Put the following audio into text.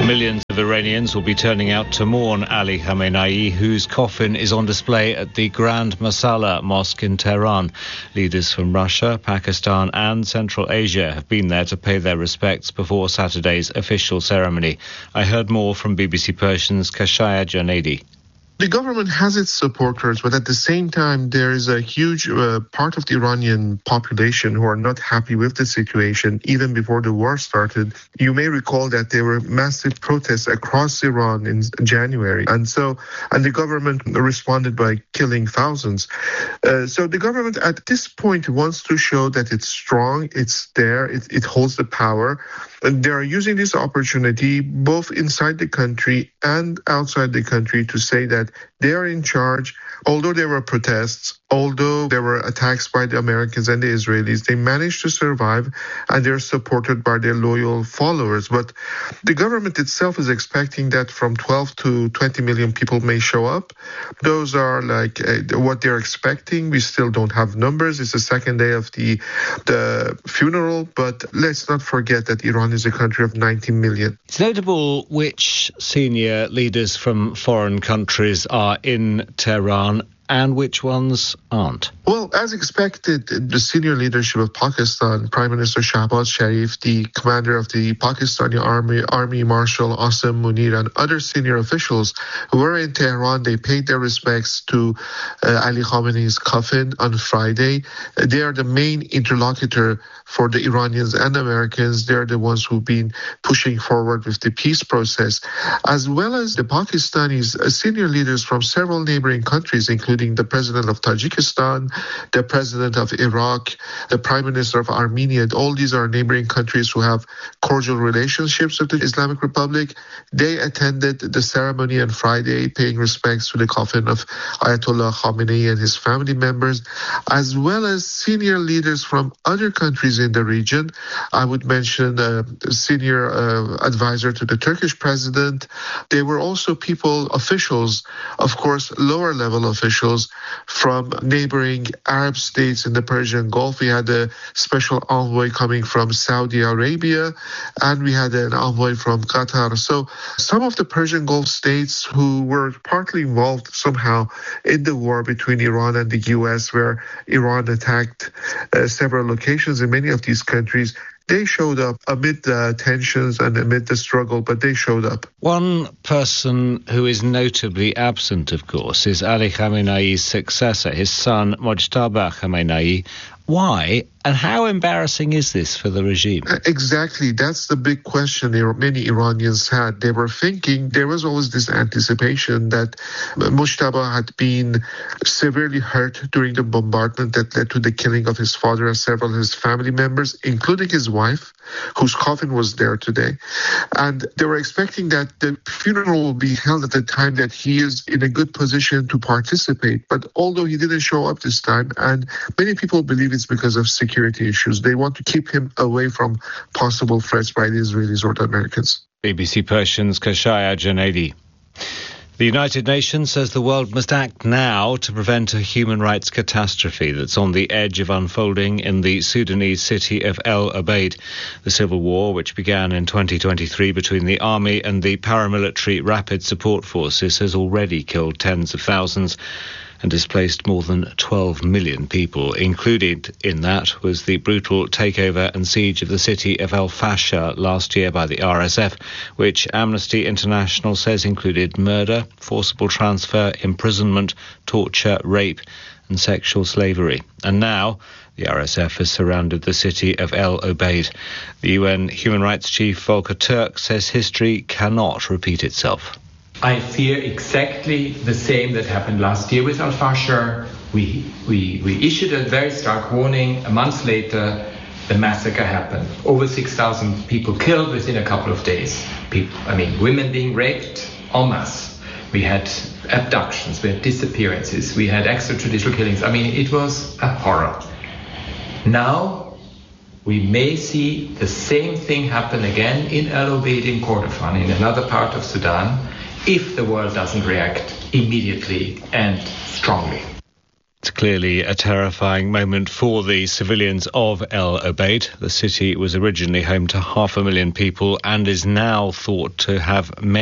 Millions of Iranians will be turning out to mourn Ali Khamenei, whose coffin is on display at the Grand Masala Mosque in Tehran. Leaders from Russia, Pakistan and Central Asia have been there to pay their respects before Saturday's official ceremony. I heard more from BBC Persian's Kashaya Janedi. The government has its supporters, but at the same time, there is a huge part of the Iranian population who are not happy with the situation, even before the war started. You may recall that there were massive protests across Iran in January, and the government responded by killing thousands. So the government at this point wants to show that it's strong, it's there, it holds the power. And they are using this opportunity both inside the country and outside the country to say that they are in charge. Although there were protests, although there were attacks by the Americans and the Israelis, they managed to survive and they're supported by their loyal followers. But the government itself is expecting that from 12 to 20 million people may show up. Those are what they're expecting. We still don't have numbers. It's the second day of the funeral, but let's not forget that Iran is a country of 90 million. It's notable which senior leaders from foreign countries are in Tehran and which ones aren't. Well, as expected, the senior leadership of Pakistan, Prime Minister Shahbaz Sharif, the commander of the Pakistani Army Marshal Asim Munir, and other senior officials who were in Tehran, they paid their respects to Ali Khamenei's coffin on Friday. They are the main interlocutor for the Iranians and Americans. They're the ones who've been pushing forward with the peace process, as well as the Pakistanis, senior leaders from several neighboring countries, including the president of Tajikistan, the president of Iraq, the prime minister of Armenia. All these are neighboring countries who have cordial relationships with the Islamic Republic. They attended the ceremony on Friday, paying respects to the coffin of Ayatollah Khamenei and his family members, as well as senior leaders from other countries in the region. I would mention a senior advisor to the Turkish president. There were also officials, of course, lower level officials from neighboring Arab states in the Persian Gulf. We had a special envoy coming from Saudi Arabia, and we had an envoy from Qatar. So some of the Persian Gulf states who were partly involved somehow in the war between Iran and the US, where Iran attacked several locations in many of these countries, they showed up amid the tensions and amid the struggle, but they showed up. One person who is notably absent, of course, is Ali Khamenei's successor, his son Mojtaba Khamenei. Why and how embarrassing is this for the regime? Exactly. That's the big question many Iranians had. They were thinking, there was always this anticipation that Mojtaba had been severely hurt during the bombardment that led to the killing of his father and several of his family members, including his wife, whose coffin was there today. And they were expecting that the funeral will be held at the time that he is in a good position to participate. But although he didn't show up this time, and many people believe it's because of security issues, they want to keep him away from possible threats by the Israelis or the Americans. BBC Persian's Kashaya Janedi. The United Nations says the world must act now to prevent a human rights catastrophe that's on the edge of unfolding in the Sudanese city of El Obeid. The civil war, which began in 2023 between the army and the paramilitary Rapid Support Forces, has already killed tens of thousands and displaced more than 12 million people. Included in that was the brutal takeover and siege of the city of El Fasher last year by the RSF, which Amnesty International says included murder, forcible transfer, imprisonment, torture, rape and sexual slavery. And now the RSF has surrounded the city of El Obeid. The UN Human Rights Chief Volker Turk says history cannot repeat itself. I fear exactly the same that happened last year with Al-Fasher. We issued a very stark warning. A month later, the massacre happened. Over 6,000 people killed within a couple of days. Women being raped en masse. We had abductions, we had disappearances, we had extrajudicial killings. It was a horror. Now, we may see the same thing happen again in El Obeid in Kordofan, in another part of Sudan, if the world doesn't react immediately and strongly. It's clearly a terrifying moment for the civilians of El Obeid. The city was originally home to 500,000 people and is now thought to have many